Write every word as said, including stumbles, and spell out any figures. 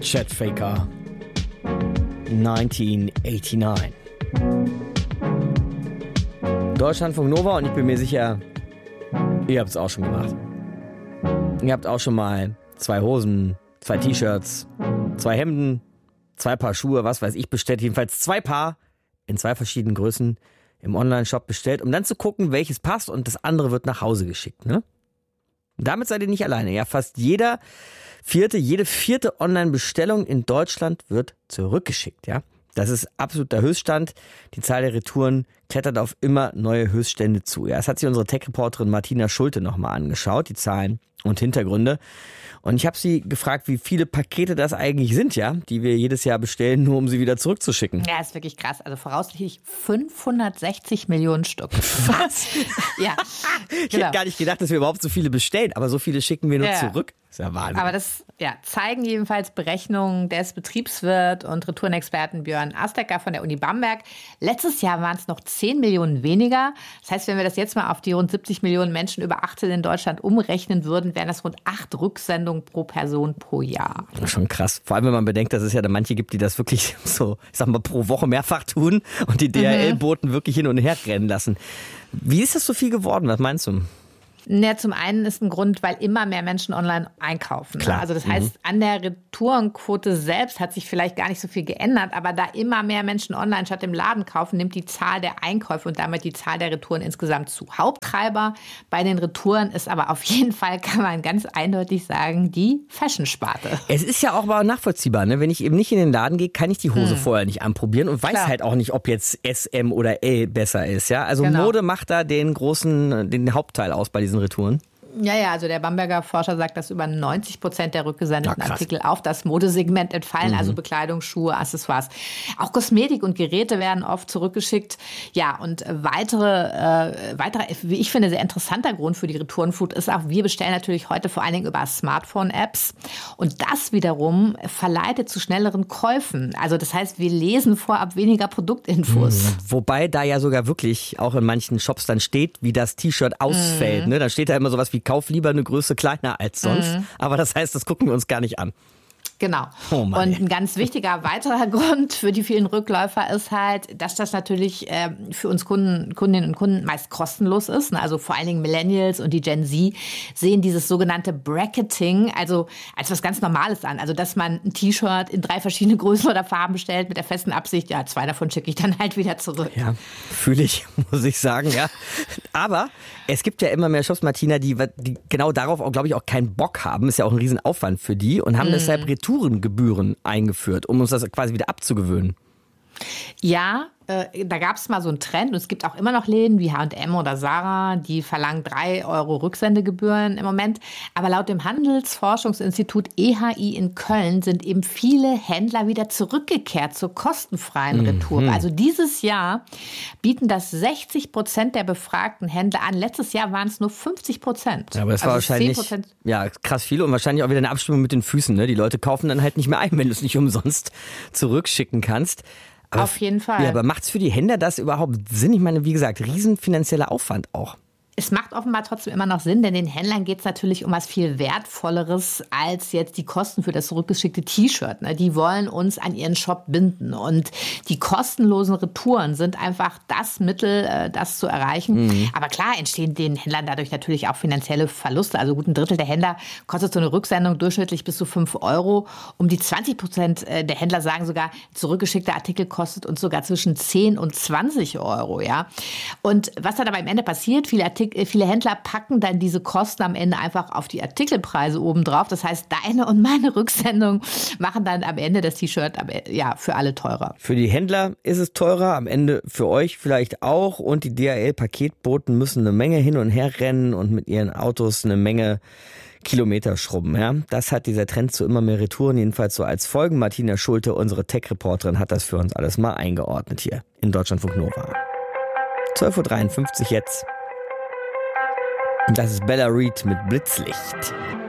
Chet Faker, neunzehnhundertneunundachtzig. Deutschlandfunk Nova, und ich bin mir sicher, ihr habt es auch schon gemacht. Ihr habt auch schon mal zwei Hosen, zwei T-Shirts, zwei Hemden, zwei Paar Schuhe, was weiß ich, bestellt. Jedenfalls zwei Paar in zwei verschiedenen Größen im Online-Shop bestellt, um dann zu gucken, welches passt, und das andere wird nach Hause geschickt, ne? Damit seid ihr nicht alleine. Ja, fast jeder vierte, jede vierte Online-Bestellung in Deutschland wird zurückgeschickt, ja. Das ist absoluter Höchststand. Die Zahl der Retouren klettert auf immer neue Höchststände zu. Ja, das hat sich unsere Tech-Reporterin Martina Schulte nochmal angeschaut, die Zahlen und Hintergründe. Und ich habe sie gefragt, wie viele Pakete das eigentlich sind, ja, die wir jedes Jahr bestellen, nur um sie wieder zurückzuschicken. Ja, ist wirklich krass. Also voraussichtlich fünfhundertsechzig Millionen Stück. Was? Ja. Ich Genau. hätte gar nicht gedacht, dass wir überhaupt so viele bestellen, aber so viele schicken wir nur Ja. zurück. Das ist ja Wahnsinn. Aber das ja, zeigen jedenfalls Berechnungen des Betriebswirt und Retourenexperten Björn Astecker von der Uni Bamberg. Letztes Jahr waren es noch zehn Millionen weniger. Das heißt, wenn wir das jetzt mal auf die rund siebzig Millionen Menschen über achtzehn in Deutschland umrechnen würden, wären das rund acht Rücksendungen pro Person pro Jahr. Schon krass. Vor allem, wenn man bedenkt, dass es ja da manche gibt, die das wirklich so, ich sag mal, pro Woche mehrfach tun und die D H L-Boten wirklich hin und her rennen lassen. Wie ist das so viel geworden? Was meinst du? Ja, zum einen ist ein Grund, weil immer mehr Menschen online einkaufen. Klar. Also das heißt, an der Retourenquote selbst hat sich vielleicht gar nicht so viel geändert, aber da immer mehr Menschen online statt im Laden kaufen, nimmt die Zahl der Einkäufe und damit die Zahl der Retouren insgesamt zu. Haupttreiber bei den Retouren ist aber auf jeden Fall, kann man ganz eindeutig sagen, die Fashion-Sparte. Es ist ja auch mal nachvollziehbar, ne? Wenn ich eben nicht in den Laden gehe, kann ich die Hose Hm. vorher nicht anprobieren und weiß Klar. halt auch nicht, ob jetzt S, M oder L besser ist, ja? Also Genau. Mode macht da den großen, den Hauptteil aus bei diesen Retouren. Ja, ja, also der Bamberger Forscher sagt, dass über neunzig Prozent der rückgesendeten Ja, krass. Artikel auf das Modesegment entfallen, Mhm. also Bekleidung, Schuhe, Accessoires. Auch Kosmetik und Geräte werden oft zurückgeschickt. Ja, und weitere, äh, weiterer, wie ich finde, sehr interessanter Grund für die Retourenflut ist auch, wir bestellen natürlich heute vor allen Dingen über Smartphone-Apps. Und das wiederum verleitet zu schnelleren Käufen. Also das heißt, wir lesen vorab weniger Produktinfos. Mhm. Wobei da ja sogar wirklich auch in manchen Shops dann steht, wie das T-Shirt ausfällt. Mhm. Ne? Da steht da immer sowas wie, kauf lieber eine Größe kleiner als sonst. Mhm. Aber das heißt, das gucken wir uns gar nicht an. Genau. Oh Mann, und ey. ein ganz wichtiger weiterer Grund für die vielen Rückläufer ist halt, dass das natürlich äh, für uns Kunden, Kundinnen und Kunden meist kostenlos ist. Also vor allen Dingen Millennials und die Gen Z sehen dieses sogenannte Bracketing also als was ganz Normales an. Also dass man ein T-Shirt in drei verschiedene Größen oder Farben bestellt mit der festen Absicht, ja, zwei davon schicke ich dann halt wieder zurück. Ja, fühle ich, muss ich sagen, ja. Aber es gibt ja immer mehr Shops, Martina, die, die genau darauf auch, glaube ich, auch keinen Bock haben. Ist ja auch ein Riesenaufwand für die und haben Mhm. deshalb Retourengebühren eingeführt, um uns das quasi wieder abzugewöhnen. Ja, äh, da gab es mal so einen Trend und es gibt auch immer noch Läden wie H und M oder Zara, die verlangen drei Euro Rücksendegebühren im Moment. Aber laut dem Handelsforschungsinstitut E H I in Köln sind eben viele Händler wieder zurückgekehrt zur kostenfreien Retour. Mhm. Also dieses Jahr bieten das sechzig Prozent der befragten Händler an. Letztes Jahr waren es nur fünfzig Prozent. Ja, aber das war also wahrscheinlich zehn Prozent. ja, krass viel und wahrscheinlich auch wieder eine Abstimmung mit den Füßen. Ne? Die Leute kaufen dann halt nicht mehr ein, wenn du es nicht umsonst zurückschicken kannst. Aber, Auf jeden Fall. Ja, aber macht's für die Händler das überhaupt Sinn? Ich meine, wie gesagt, riesen finanzieller Aufwand auch. Es macht offenbar trotzdem immer noch Sinn, denn den Händlern geht es natürlich um was viel Wertvolleres als jetzt die Kosten für das zurückgeschickte T-Shirt. Ne? Die wollen uns an ihren Shop binden. Und die kostenlosen Retouren sind einfach das Mittel, äh, das zu erreichen. Mhm. Aber klar entstehen den Händlern dadurch natürlich auch finanzielle Verluste. Also gut ein Drittel der Händler kostet so eine Rücksendung durchschnittlich bis zu fünf Euro. Um die zwanzig Prozent der Händler sagen sogar, zurückgeschickter Artikel kostet uns sogar zwischen zehn und zwanzig Euro. Ja? Und was dann aber am Ende passiert, viele Artikel Viele Händler packen dann diese Kosten am Ende einfach auf die Artikelpreise obendrauf. Das heißt, deine und meine Rücksendung machen dann am Ende das T-Shirt ja, für alle teurer. Für die Händler ist es teurer, am Ende für euch vielleicht auch. Und die D H L-Paketboten müssen eine Menge hin und her rennen und mit ihren Autos eine Menge Kilometer schrubben. Ja? Das hat dieser Trend zu immer mehr Retouren jedenfalls so als Folgen. Martina Schulte, unsere Tech-Reporterin, hat das für uns alles mal eingeordnet hier in Deutschlandfunk Nova. zwölf Uhr dreiundfünfzig jetzt. Und das ist Bella Reed mit Blitzlicht.